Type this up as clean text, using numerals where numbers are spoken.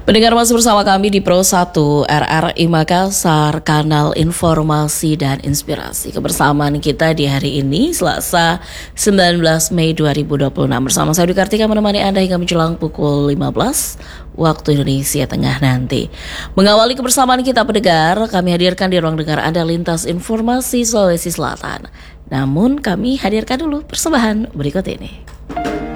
Pendengar masih bersama kami di Pro 1 RRI Makassar, kanal informasi dan inspirasi. Kebersamaan kita di hari ini Selasa 19 Mei 2026 bersama saya Dwi Kartika menemani Anda hingga menjelang pukul 15 waktu Indonesia Tengah nanti. Mengawali kebersamaan kita pendengar, kami hadirkan di ruang dengar Anda lintas informasi Sulawesi Selatan. Namun kami hadirkan dulu persembahan berikut ini.